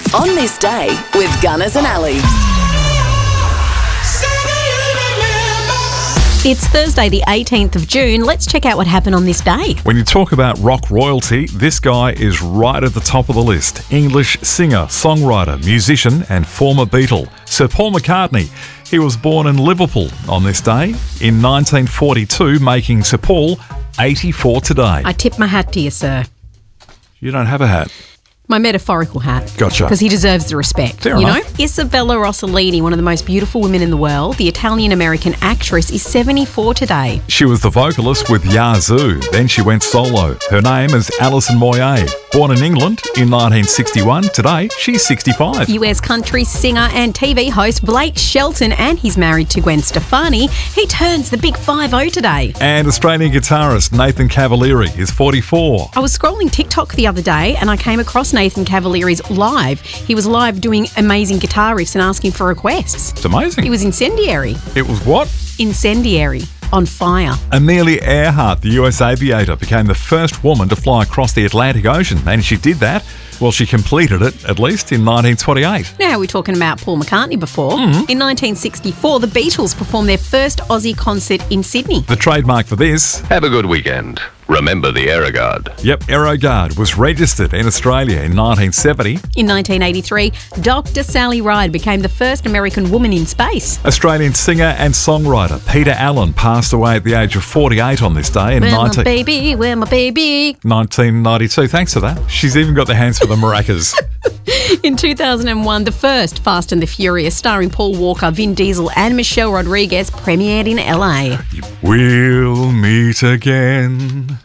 On This Day with Gunners and Ali. It's Thursday, the 18th of June. Let's check out what happened on this day. When you talk about rock royalty, this guy is right at the top of the list. English singer, songwriter, musician and former Beatle, Sir Paul McCartney. He was born in Liverpool on this day in 1942, making Sir Paul 84 today. I tip my hat to you, sir. You don't have a hat. My metaphorical hat. Gotcha. Because he deserves the respect. Fair enough. Know? Isabella Rossellini, one of the most beautiful women in the world, the Italian-American actress, is 74 today. She was the vocalist with Yazoo. Then she went solo. Her name is Alison Moyet. Born in England in 1961. Today, she's 65. US country singer and TV host Blake Shelton, and he's married to Gwen Stefani. He turns the big 50 today. And Australian guitarist Nathan Cavalieri is 44. I was scrolling TikTok the other day and I came across Nathan Cavalieri's live. He was live doing amazing guitar riffs and asking for requests. It's amazing. He was incendiary. It was what? Incendiary. On fire. Amelia Earhart, the US aviator, became the first woman to fly across the Atlantic Ocean, and she did that. Well, she completed it, at least, in 1928. Now, we're talking about Paul McCartney before. In 1964, the Beatles performed their first Aussie concert in Sydney. The trademark for this... Have a good weekend. Remember the Aerogard. Yep, Aerogard was registered in Australia in 1970. In 1983, Dr. Sally Ride became the first American woman in space. Australian singer and songwriter Peter Allen passed away at the age of 48 on this day in Where my baby, where my baby. 1992. Thanks for that. She's even got the hands for the maracas. In 2001, the first Fast and the Furious, starring Paul Walker, Vin Diesel and Michelle Rodriguez, premiered in LA. We'll meet again.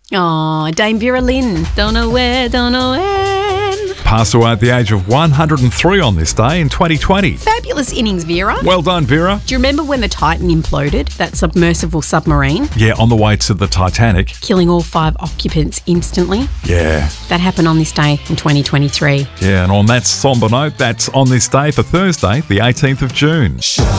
Oh, Dame Vera Lynn. Don't know where, don't know when. Passed away at the age of 103 on this day in 2020. Fabulous innings, Vera. Well done, Vera. Do you remember when the Titan imploded, that submersible submarine? Yeah, on the way to the Titanic. Killing all 5 occupants instantly? Yeah. That happened on this day in 2023. Yeah, and on that somber note, that's On This Day for Thursday, the 18th of June.